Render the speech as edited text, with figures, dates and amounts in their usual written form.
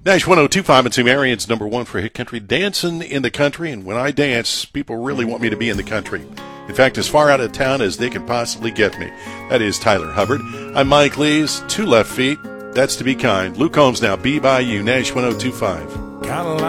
Nash 1025 and Sioux Marion's number one for hit country, dancing in the country. And when I dance, people really want me to be in the country. In fact, as far out of town as they can possibly get me. That is Tyler Hubbard. I'm Mike Lees, 2 left feet. That's to be kind. Luke Combs now, Be By You, Nash 1025.